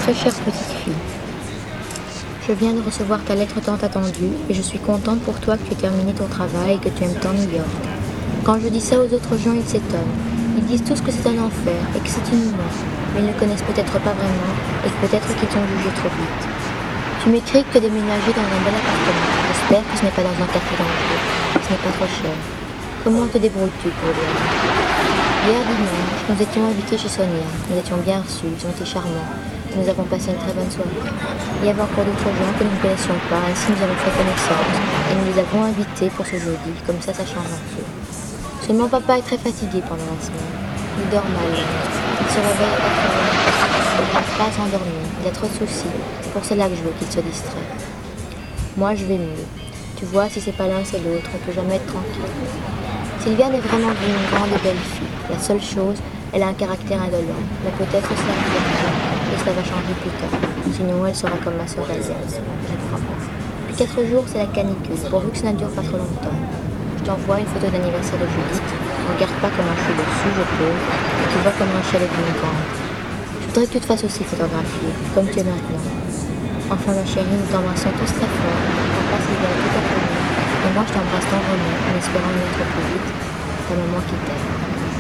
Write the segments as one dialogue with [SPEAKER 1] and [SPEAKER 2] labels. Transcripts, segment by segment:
[SPEAKER 1] Très chère petite fille, je viens de recevoir ta lettre tant attendue et je suis contente pour toi que tu aies terminé ton travail et que tu aimes tant New York. Quand je dis ça aux autres gens, ils s'étonnent. Ils disent tous que c'est un enfer et que c'est inhumain, mais ils ne connaissent peut-être pas vraiment et que peut-être qu'ils t'ont jugé trop vite. Tu m'écris que tu as déménagé dans un bel appartement. J'espère que ce n'est pas dans un quartier dangereux, que ce n'est pas trop cher. Comment te débrouilles-tu pour le Hier dimanche, nous étions invités chez Sonia. Nous étions bien reçus, ils ont été charmants. Nous avons passé une très bonne soirée. Il y avait encore d'autres gens que nous ne connaissions pas, ainsi nous avons fait connaissance et nous les avons invités pour ce jeudi, comme ça change un peu. Seulement papa est très fatigué pendant la semaine. Il dort mal. Il se réveille à 4 heures. Il n'arrive pas à s'endormir. Il a trop de soucis. C'est pour cela que je veux qu'il se distraie. Moi, je vais mieux. Tu vois, si c'est pas l'un, c'est l'autre. On peut jamais être tranquille. Sylviane est vraiment une grande et belle fille. La seule chose, elle a un caractère indolent. Mais peut-être cela va changer. Et cela va changer plus tard. Sinon, elle sera comme ma sœur Alice. Je crois. Depuis 4 jours, c'est la canicule. Pourvu que ça ne dure pas trop longtemps. Je t'envoie une photo d'anniversaire de Judith. Regarde pas comment je suis dessus, je peux. Et tu vois comment je suis avec une grande. Je voudrais que tu te fasses aussi photographier, comme tu es maintenant. Enfin, ma chérie, nous t'embrassons tous très fort. Papa, Sylvain, tout à fait. Et moi, je t'embrasse tendrement, en espérant y être plus vite. Ta maman qui t'aime.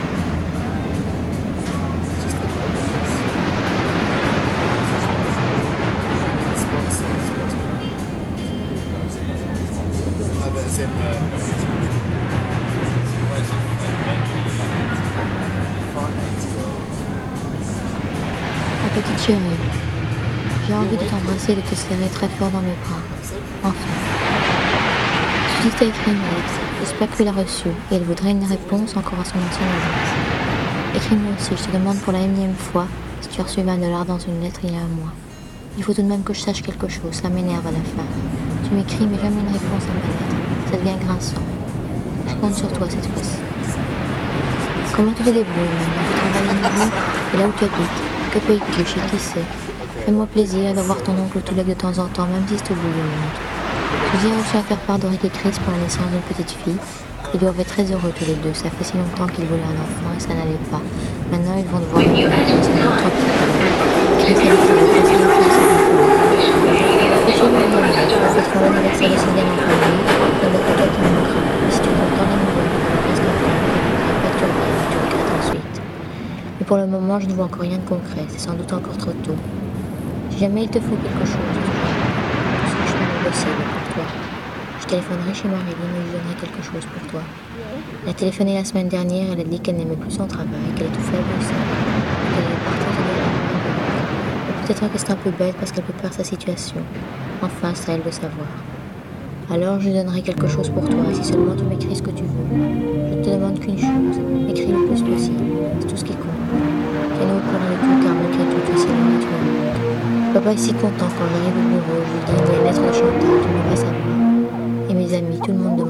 [SPEAKER 1] Ma petite chérie, j'ai envie de t'embrasser et de te serrer très fort dans mes bras. Enfin. Judith t'a écrit une lettre. J'espère que tu l'as reçue et elle voudrait une réponse encore à son ancienne adresse. Écris-moi aussi, je te demande pour la énième fois si tu as reçu $20 dans une lettre il y a un mois. Il faut tout de même que je sache quelque chose, ça m'énerve à la fin. Tu m'écris mais jamais une réponse à ma lettre. Ça devient grinçant. Je compte sur toi cette fois-ci. Comment tu te débrouilles maintenant? Tu travailles à nouveau? Et là où tu habites? Que payes-tu? Chez qui c'est? Fais-moi plaisir de voir ton oncle Touleg de temps en temps, même si c'est au bout du monde. Je viens aussi à faire part d'Henri et Chris pour la naissance d'une petite fille. Ils doivent être très heureux tous les deux. Ça fait si longtemps qu'ils voulaient un enfant et ça n'allait pas. Maintenant, ils vont devoir le faire. C'est trop petit. Chris a dit qu'il allait passer le temps avec nous. Chez nous, nous fêterons l'anniversaire de Sylviane en famille. Il n'y a que toi qui manquera. Et si tu comptes dans les nouvelles, reste en famille. Pas que tu regrettes, tu regrettes ensuite. Mais pour le moment, je ne vois encore rien de concret. C'est sans doute encore trop tôt. Si jamais il te faut quelque chose, tu sais que je fais mon possible pour toi. Je téléphonerai chez Marilyn et je donnerai quelque chose pour toi. Elle a téléphoné la semaine dernière, elle a dit qu'elle n'aimait plus son travail, qu'elle est tout faible aussi, qu'elle allait partir de là. Peut-être que c'est un peu bête parce qu'elle peut perdre sa situation. Enfin, c'est à elle de savoir. Alors, je donnerai quelque chose pour toi, si seulement tu m'écris ce que tu veux. Je ne te demande qu'une chose, écris le plus possible, c'est tout ce qui compte. Tiens-nous au courant de tout, car malgré tout, tu es si loin et tu me manques. Papa est si content quand j'arrive au bureau, je lui dis une lettre de Chantal, tu ne veux pas savoir. Et mes amis, tout le monde demande